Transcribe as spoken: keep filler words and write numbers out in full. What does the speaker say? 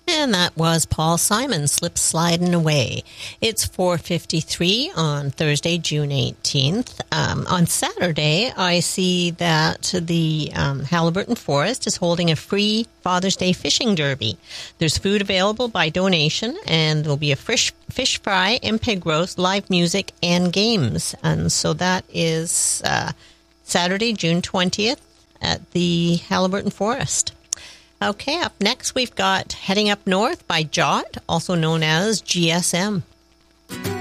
And that was Paul Simon, Slip Sliding Away. It's four fifty-three on Thursday, June eighteenth. Um, on Saturday, I see that the um, Haliburton Forest is holding a free Father's Day fishing derby. There's food available by donation, and there'll be a fish, fish fry and pig roast, live music, and games. And so that is uh, Saturday, June twentieth at the Haliburton Forest. Okay, up next we've got Heading Up North by Jot, also known as G S M.